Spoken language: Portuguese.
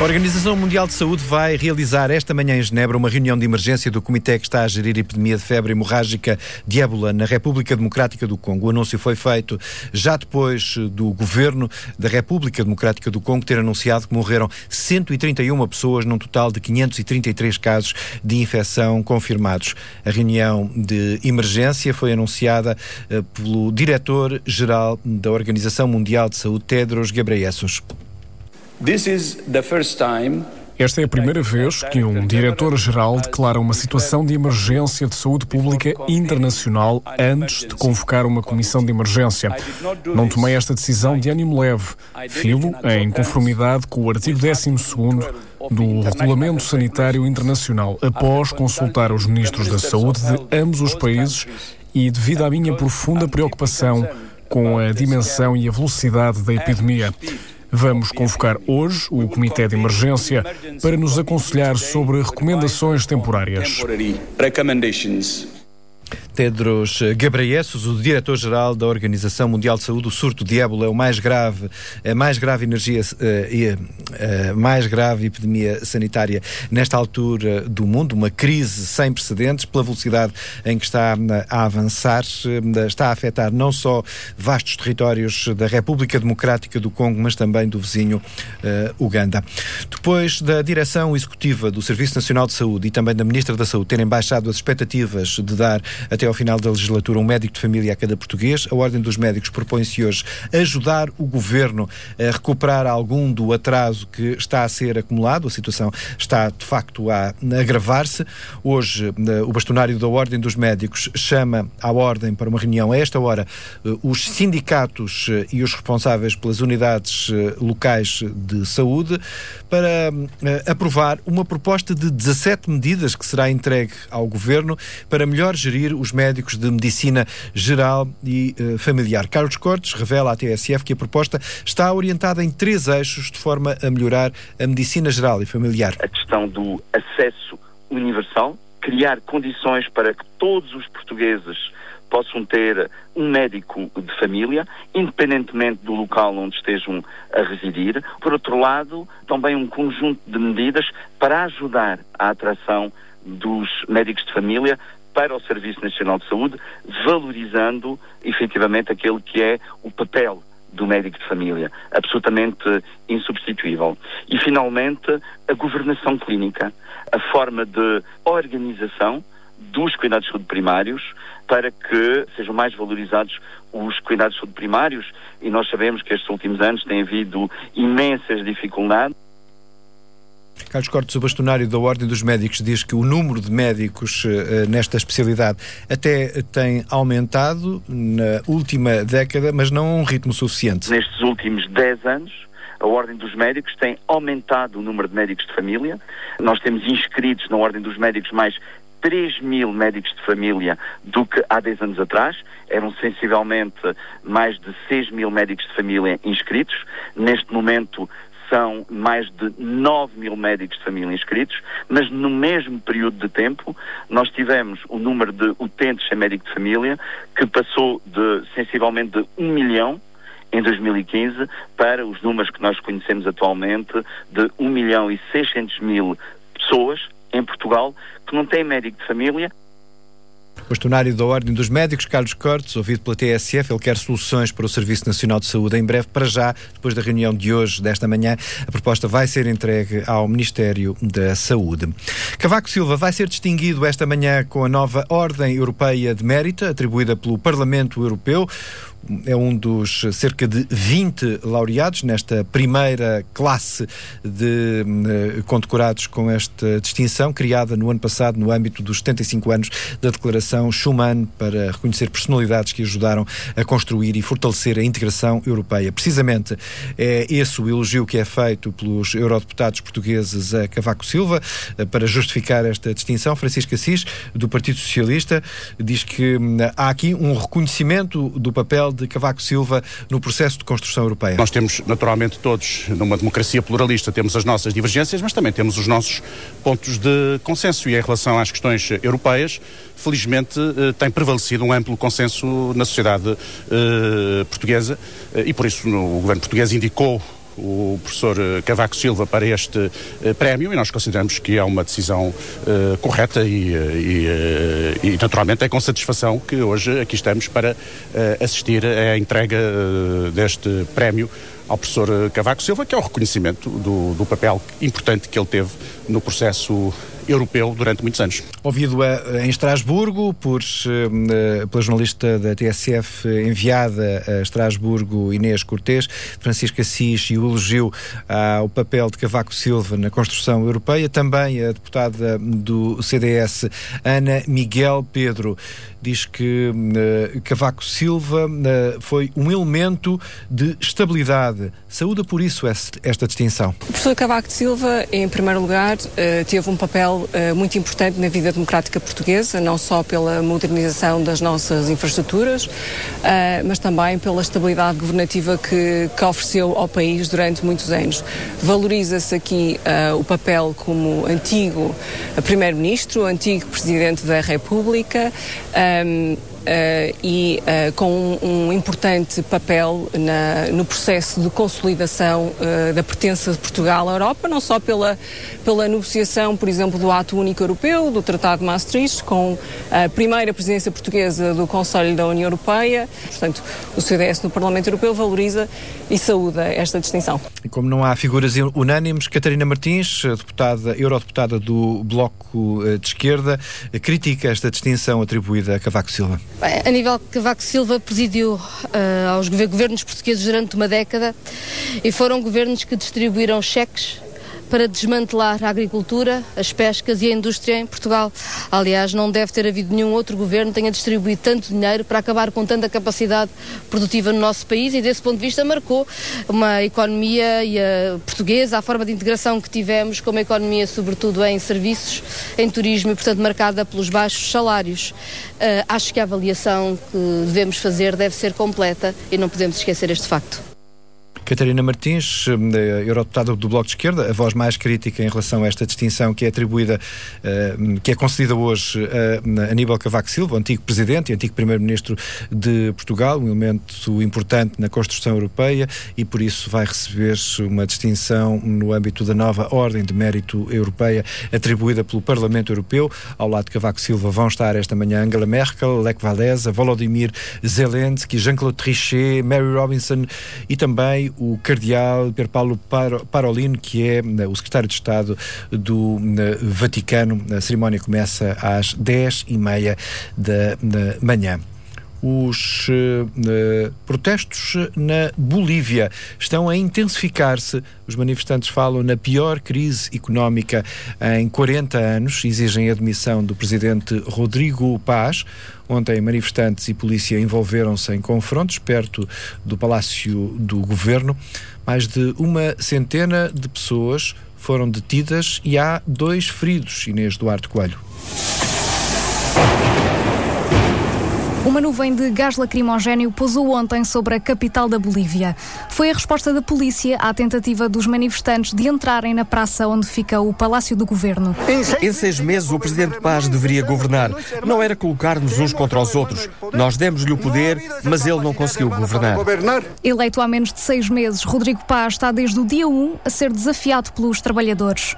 A Organização Mundial de Saúde vai realizar esta manhã em Genebra uma reunião de emergência do Comitê que está a gerir a epidemia de febre hemorrágica de ébola na República Democrática do Congo. O anúncio foi feito já depois do Governo da República Democrática do Congo ter anunciado que morreram 131 pessoas num total de 533 casos de infecção confirmados. A reunião de emergência foi anunciada pelo Diretor-Geral da Organização Mundial de Saúde, Tedros Ghebreyesus. Esta é a primeira vez que um diretor-geral declara uma situação de emergência de saúde pública internacional antes de convocar uma comissão de emergência. Não tomei esta decisão de ânimo leve. Filo em conformidade com o artigo 12º do Regulamento Sanitário Internacional, após consultar os ministros da saúde de ambos os países e devido à minha profunda preocupação com a dimensão e a velocidade da epidemia. Vamos convocar hoje o Comitê de Emergência para nos aconselhar sobre recomendações temporárias. Tedros Ghebreyesus, o diretor-geral da Organização Mundial de Saúde, o surto de ébola é a mais grave epidemia sanitária nesta altura do mundo, uma crise sem precedentes pela velocidade em que está a avançar, está a afetar não só vastos territórios da República Democrática do Congo, mas também do vizinho Uganda. Depois da direção executiva do Serviço Nacional de Saúde e também da Ministra da Saúde terem baixado as expectativas de dar até ao final da legislatura um médico de família a cada português, a Ordem dos Médicos propõe-se hoje ajudar o Governo a recuperar algum do atraso que está a ser acumulado. A situação está, de facto, a agravar-se. Hoje, o bastonário da Ordem dos Médicos chama à ordem para uma reunião a esta hora os sindicatos e os responsáveis pelas unidades locais de saúde para aprovar uma proposta de 17 medidas que será entregue ao Governo para melhor gerir os médicos de medicina geral e familiar. Carlos Cortes revela à TSF que a proposta está orientada em 3 eixos de forma a melhorar a medicina geral e familiar. A questão do acesso universal, criar condições para que todos os portugueses possam ter um médico de família, independentemente do local onde estejam a residir. Por outro lado, também um conjunto de medidas para ajudar a atração dos médicos de família para o Serviço Nacional de Saúde, valorizando efetivamente aquele que é o papel do médico de família, absolutamente insubstituível. E, finalmente, a governação clínica, a forma de organização dos cuidados de saúde primários para que sejam mais valorizados os cuidados de saúde primários, e nós sabemos que estes últimos anos tem havido imensas dificuldades. Carlos Cortes, o bastonário da Ordem dos Médicos, diz que o número de médicos nesta especialidade até tem aumentado na última década, mas não a um ritmo suficiente. Nestes últimos 10 anos, a Ordem dos Médicos tem aumentado o número de médicos de família. Nós temos inscritos na Ordem dos Médicos mais 3.000 médicos de família do que há 10 anos atrás. Eram sensivelmente mais de 6.000 médicos de família inscritos. Neste momento são mais de 9.000 médicos de família inscritos, mas no mesmo período de tempo nós tivemos o número de utentes sem médico de família que passou de sensivelmente de 1 milhão em 2015 para os números que nós conhecemos atualmente de 1.600.000 pessoas em Portugal que não têm médico de família. Bastonário da Ordem dos Médicos, Carlos Cortes, ouvido pela TSF, ele quer soluções para o Serviço Nacional de Saúde em breve. Para já, depois da reunião de hoje, desta manhã, a proposta vai ser entregue ao Ministério da Saúde. Cavaco Silva vai ser distinguido esta manhã com a nova Ordem Europeia de Mérito, atribuída pelo Parlamento Europeu. É um dos cerca de 20 laureados nesta primeira classe de condecorados com esta distinção, criada no ano passado no âmbito dos 75 anos da Declaração Schuman, para reconhecer personalidades que ajudaram a construir e fortalecer a integração europeia. Precisamente é esse o elogio que é feito pelos eurodeputados portugueses a Cavaco Silva para justificar esta distinção. Francisco Assis, do Partido Socialista, diz que há aqui um reconhecimento do papel de Cavaco Silva no processo de construção europeia. Nós temos, naturalmente, todos, numa democracia pluralista, temos as nossas divergências, mas também temos os nossos pontos de consenso, e em relação às questões europeias, felizmente tem prevalecido um amplo consenso na sociedade portuguesa, e por isso o governo português indicou o professor Cavaco Silva para este prémio, e nós consideramos que é uma decisão correta e naturalmente é com satisfação que hoje aqui estamos para assistir à entrega deste prémio ao professor Cavaco Silva, que é o reconhecimento do papel importante que ele teve no processo europeu durante muitos anos. Ouvido em Estrasburgo pela jornalista da TSF enviada a Estrasburgo, Inês Cortês, Francisco Assis, e o elogio ao papel de Cavaco Silva na construção europeia. Também a deputada do CDS, Ana Miguel Pedro, diz que Cavaco Silva foi um elemento de estabilidade. Saúda por isso esta distinção. O professor Cavaco Silva, em primeiro lugar, teve um papel muito importante na vida democrática portuguesa, não só pela modernização das nossas infraestruturas, mas também pela estabilidade governativa que ofereceu ao país durante muitos anos. Valoriza-se aqui o papel como antigo primeiro-ministro, antigo presidente da República, com um importante papel no processo de consolidação da pertença de Portugal à Europa, não só pela negociação, por exemplo, do Ato Único Europeu, do Tratado de Maastricht, com a primeira presidência portuguesa do Conselho da União Europeia. Portanto, o CDS no Parlamento Europeu valoriza e saúda esta distinção. E como não há figuras unânimes, Catarina Martins, eurodeputada do Bloco de Esquerda, critica esta distinção atribuída a Cavaco Silva. Bem, a nível que Cavaco Silva presidiu aos governos portugueses durante uma década, e foram governos que distribuíram cheques para desmantelar a agricultura, as pescas e a indústria em Portugal. Aliás, não deve ter havido nenhum outro governo que tenha distribuído tanto dinheiro para acabar com tanta capacidade produtiva no nosso país, e desse ponto de vista marcou uma economia portuguesa, a forma de integração que tivemos, como economia sobretudo em serviços, em turismo, e portanto marcada pelos baixos salários. Acho que a avaliação que devemos fazer deve ser completa e não podemos esquecer este facto. Catarina Martins, eurodeputada do Bloco de Esquerda, a voz mais crítica em relação a esta distinção que é atribuída, que é concedida hoje a Aníbal Cavaco Silva, o antigo presidente e antigo primeiro-ministro de Portugal, um elemento importante na construção europeia, e por isso vai receber uma distinção no âmbito da nova Ordem de Mérito Europeia atribuída pelo Parlamento Europeu. Ao lado de Cavaco Silva vão estar esta manhã Angela Merkel, Lech Walesa, Volodymyr Zelensky, Jean-Claude Trichet, Mary Robinson e também o cardeal Pierpaolo Parolin, que é o secretário de Estado do Vaticano. A cerimónia começa às 10h30 da manhã. Os protestos na Bolívia estão a intensificar-se. Os manifestantes falam na pior crise económica em 40 anos, exigem a admissão do presidente Rodrigo Paz. Ontem, manifestantes e polícia envolveram-se em confrontos perto do Palácio do Governo. Mais de uma centena de pessoas foram detidas e há 2 feridos. Inês Duarte Coelho. Uma nuvem de gás lacrimogéneo pousou ontem sobre a capital da Bolívia. Foi a resposta da polícia à tentativa dos manifestantes de entrarem na praça onde fica o Palácio do Governo. Em 6 meses o presidente Paz deveria governar. Não era colocar-nos uns contra os outros. Nós demos-lhe o poder, mas ele não conseguiu governar. Eleito há menos de 6 meses, Rodrigo Paz está desde o dia 1 a ser desafiado pelos trabalhadores.